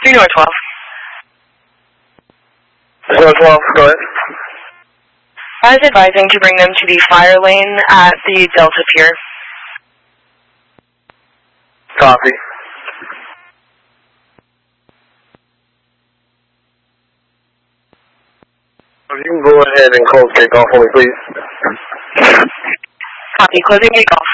3 North 12. 12, go ahead. I was advising to bring them to the fire lane at the Delta Pier. Copy. If you can go ahead and close takeoff for me, please. Copy. Closing takeoff.